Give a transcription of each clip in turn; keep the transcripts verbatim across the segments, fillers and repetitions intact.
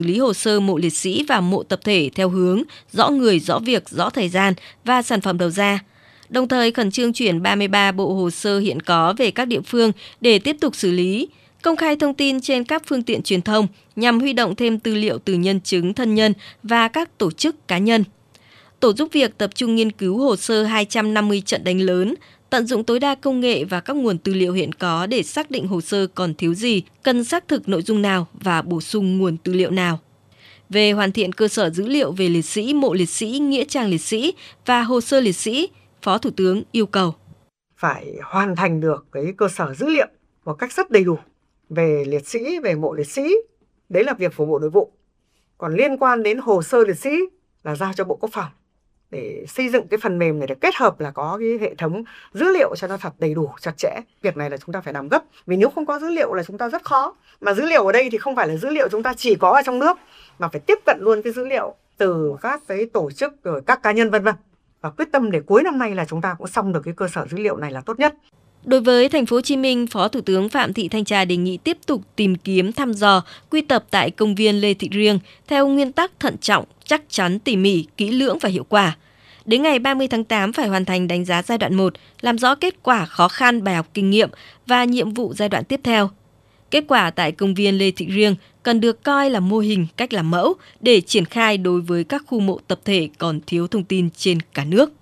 xử lý hồ sơ mộ liệt sĩ và mộ tập thể theo hướng rõ người, rõ việc, rõ thời gian và sản phẩm đầu ra. Đồng thời khẩn trương chuyển ba mươi ba bộ hồ sơ hiện có về các địa phương để tiếp tục xử lý, công khai thông tin trên các phương tiện truyền thông nhằm huy động thêm tư liệu từ nhân chứng thân nhân và các tổ chức cá nhân. Tổ giúp việc tập trung nghiên cứu hồ sơ hai trăm năm mươi trận đánh lớn, tận dụng tối đa công nghệ và các nguồn tư liệu hiện có để xác định hồ sơ còn thiếu gì, cần xác thực nội dung nào và bổ sung nguồn tư liệu nào. Về hoàn thiện cơ sở dữ liệu về liệt sĩ, mộ liệt sĩ, nghĩa trang liệt sĩ và hồ sơ liệt sĩ, Phó Thủ tướng yêu cầu phải hoàn thành được cái cơ sở dữ liệu một cách rất đầy đủ về liệt sĩ, về mộ liệt sĩ. Đấy là việc của Bộ Nội vụ. Còn liên quan đến hồ sơ liệt sĩ là giao cho Bộ Quốc phòng để xây dựng cái phần mềm này, để kết hợp là có cái hệ thống dữ liệu cho nó thật đầy đủ, chặt chẽ. Việc này là chúng ta phải làm gấp, vì nếu không có dữ liệu là chúng ta rất khó. Mà dữ liệu ở đây thì không phải là dữ liệu chúng ta chỉ có ở trong nước, mà phải tiếp cận luôn cái dữ liệu từ các cái tổ chức, rồi các cá nhân vân vân. Và quyết tâm để cuối năm nay là chúng ta cũng xong được cái cơ sở dữ liệu này là tốt nhất. Đối với thành phố Hồ Chí Minh, Phó Thủ tướng Phạm Thị Thanh Trà đề nghị tiếp tục tìm kiếm, thăm dò, quy tập tại công viên Lê Thị Riêng theo nguyên tắc thận trọng, chắc chắn, tỉ mỉ, kỹ lưỡng và hiệu quả. Đến ngày ba mươi tháng tám phải hoàn thành đánh giá giai đoạn một, làm rõ kết quả, khó khăn, bài học kinh nghiệm và nhiệm vụ giai đoạn tiếp theo. Kết quả tại công viên Lê Thị Riêng cần được coi là mô hình, cách làm mẫu để triển khai đối với các khu mộ tập thể còn thiếu thông tin trên cả nước.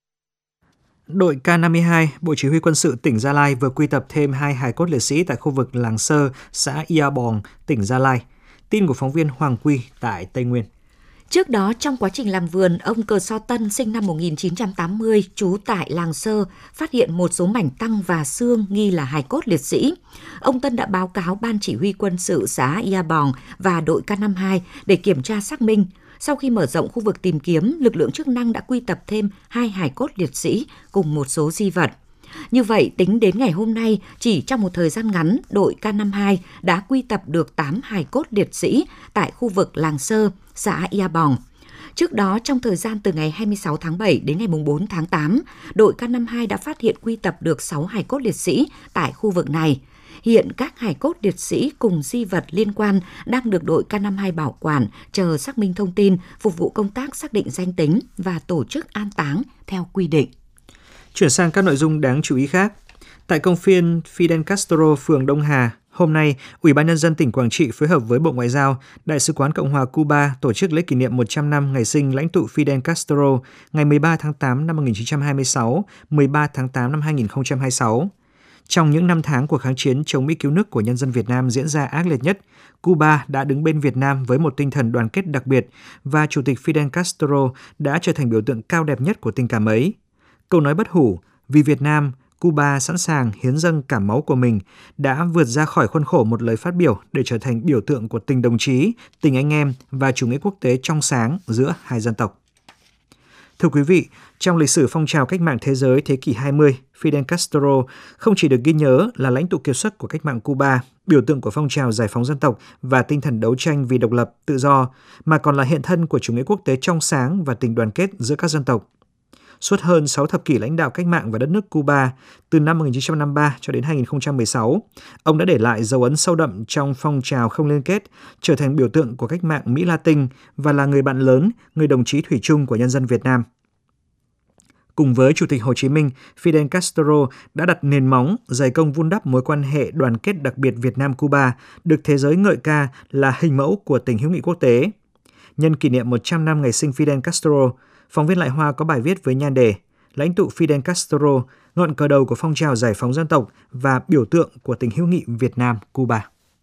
Đội K năm mươi hai, Bộ Chỉ huy Quân sự tỉnh Gia Lai vừa quy tập thêm hai hài cốt liệt sĩ tại khu vực Làng Sơ, xã Ia Bòng, tỉnh Gia Lai. Tin của phóng viên Hoàng Quy tại Tây Nguyên. Trước đó, trong quá trình làm vườn, ông Cờ So Tân sinh năm một nghìn chín trăm tám mươi, trú tại Làng Sơ, phát hiện một số mảnh tăng và xương nghi là hài cốt liệt sĩ. Ông Tân đã báo cáo Ban Chỉ huy Quân sự xã Ia Bòng và đội K năm mươi hai để kiểm tra xác minh. Sau khi mở rộng khu vực tìm kiếm, lực lượng chức năng đã quy tập thêm hai hài cốt liệt sĩ cùng một số di vật. Như vậy, tính đến ngày hôm nay, chỉ trong một thời gian ngắn, đội K năm mươi hai đã quy tập được tám hài cốt liệt sĩ tại khu vực Làng Sơ, xã Ia Bòng. Trước đó, trong thời gian từ ngày hai mươi sáu tháng bảy đến ngày bốn tháng tám, đội K năm mươi hai đã phát hiện quy tập được sáu hài cốt liệt sĩ tại khu vực này. Hiện các hài cốt liệt sĩ cùng di vật liên quan đang được đội K năm mươi hai bảo quản, chờ xác minh thông tin, phục vụ công tác xác định danh tính và tổ chức an táng theo quy định. Chuyển sang các nội dung đáng chú ý khác. Tại công viên Fidel Castro, phường Đông Hà, hôm nay, Ủy ban Nhân dân tỉnh Quảng Trị phối hợp với Bộ Ngoại giao, Đại sứ quán Cộng hòa Cuba tổ chức lễ kỷ niệm một trăm năm ngày sinh lãnh tụ Fidel Castro ngày mười ba tháng tám năm một nghìn chín trăm hai mươi sáu, mười ba tháng tám năm hai nghìn không trăm hai mươi sáu. Trong những năm tháng cuộc kháng chiến chống Mỹ cứu nước của nhân dân Việt Nam diễn ra ác liệt nhất, Cuba đã đứng bên Việt Nam với một tinh thần đoàn kết đặc biệt và Chủ tịch Fidel Castro đã trở thành biểu tượng cao đẹp nhất của tình cảm ấy. Câu nói bất hủ, vì Việt Nam, Cuba sẵn sàng hiến dâng cả máu của mình đã vượt ra khỏi khuôn khổ một lời phát biểu để trở thành biểu tượng của tình đồng chí, tình anh em và chủ nghĩa quốc tế trong sáng giữa hai dân tộc. Thưa quý vị, trong lịch sử phong trào cách mạng thế giới thế kỷ hai mươi, Fidel Castro không chỉ được ghi nhớ là lãnh tụ kiệt xuất của cách mạng Cuba, biểu tượng của phong trào giải phóng dân tộc và tinh thần đấu tranh vì độc lập, tự do, mà còn là hiện thân của chủ nghĩa quốc tế trong sáng và tình đoàn kết giữa các dân tộc. Suốt hơn sáu thập kỷ lãnh đạo cách mạng và đất nước Cuba, từ năm một nghìn chín trăm năm mươi ba cho đến hai nghìn không trăm mười sáu, ông đã để lại dấu ấn sâu đậm trong phong trào không liên kết, trở thành biểu tượng của cách mạng Mỹ Latin và là người bạn lớn, người đồng chí thủy chung của nhân dân Việt Nam. Cùng với Chủ tịch Hồ Chí Minh, Fidel Castro đã đặt nền móng, dày công vun đắp mối quan hệ đoàn kết đặc biệt Việt Nam-Cuba, được thế giới ngợi ca là hình mẫu của tình hữu nghị quốc tế. Nhân kỷ niệm một trăm năm ngày sinh Fidel Castro, phóng viên Lại Hoa có bài viết với nhan đề Lãnh tụ Fidel Castro, ngọn cờ đầu của phong trào giải phóng dân tộc và biểu tượng của tình hữu nghị Việt Nam-Cuba.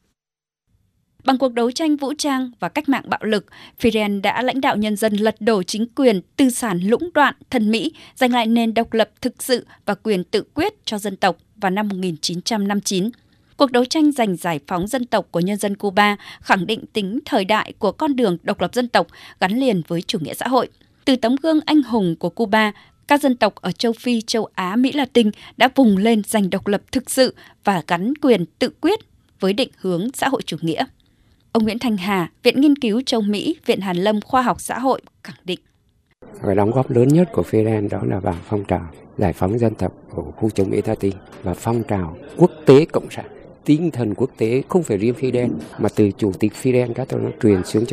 Bằng cuộc đấu tranh vũ trang và cách mạng bạo lực, Fidel đã lãnh đạo nhân dân lật đổ chính quyền tư sản lũng đoạn thân Mỹ, giành lại nền độc lập thực sự và quyền tự quyết cho dân tộc vào năm một nghìn chín trăm năm mươi chín. Cuộc đấu tranh giành giải phóng dân tộc của nhân dân Cuba khẳng định tính thời đại của con đường độc lập dân tộc gắn liền với chủ nghĩa xã hội. Từ tấm gương anh hùng của Cuba, các dân tộc ở châu Phi, châu Á, Mỹ Latin đã vùng lên giành độc lập thực sự và gắn quyền tự quyết với định hướng xã hội chủ nghĩa. Ông Nguyễn Thanh Hà, Viện Nghiên cứu châu Mỹ, Viện Hàn Lâm Khoa học Xã hội khẳng định. Cái đóng góp lớn nhất của Fidel đó là vào phong trào giải phóng dân tộc ở khu châu Mỹ Latin và phong trào quốc tế cộng sản. Tinh thần quốc tế không phải riêng Fidel mà từ Chủ tịch Fidel Castro nó truyền xuống cho